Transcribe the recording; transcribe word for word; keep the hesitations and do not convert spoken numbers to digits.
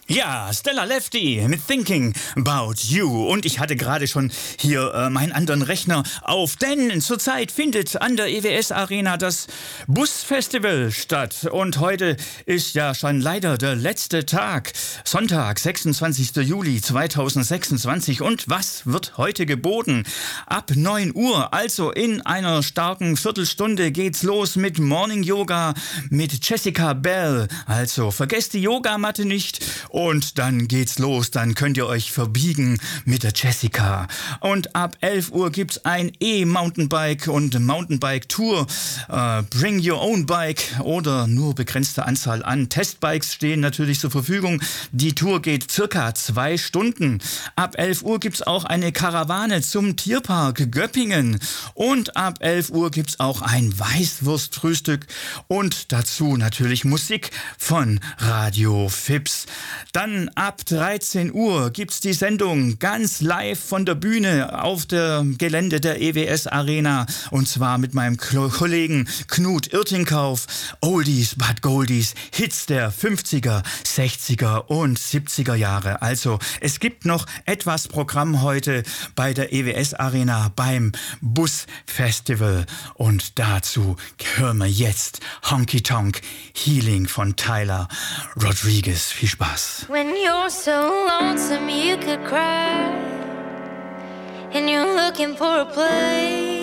Ja, Stella Lefty mit Thinking About You. Und ich hatte gerade schon hier äh, meinen anderen Rechner auf, denn zurzeit findet an der E W S Arena das Busfestival statt. Und heute ist ja schon leider der letzte Tag, Sonntag, sechsundzwanzigster Juli zweitausendsechsundzwanzig. Und was wird heute geboten? Ab neun Uhr, also in einer starken Viertelstunde, geht's los mit Morning Yoga mit Jessica Bell. Also vergesst die Yogamatte nicht. Und dann geht's los, dann könnt ihr euch verbiegen mit der Jessica. Und ab elf Uhr gibt's ein E-Mountainbike und Mountainbike-Tour. Äh, bring your own bike oder nur begrenzte Anzahl an Testbikes stehen natürlich zur Verfügung. Die Tour geht circa zwei Stunden. Ab elf Uhr gibt's auch eine Karawane zum Tierpark Göppingen. Und ab elf Uhr gibt's auch ein Weißwurstfrühstück und dazu natürlich Musik von Radio Fips. Dann ab dreizehn Uhr gibt's die Sendung ganz live von der Bühne auf dem Gelände der E W S Arena. Und zwar mit meinem Kollegen Knut Irtingkauf. Oldies but Goldies, Hits der fünfziger, sechziger und siebziger Jahre. Also es gibt noch etwas Programm heute bei der E W S Arena beim Busfestival. Und dazu hören wir jetzt Honky Tonk Healing von Tyler Rodriguez. Viel Spaß. When you're so lonesome you could cry, and you're looking for a place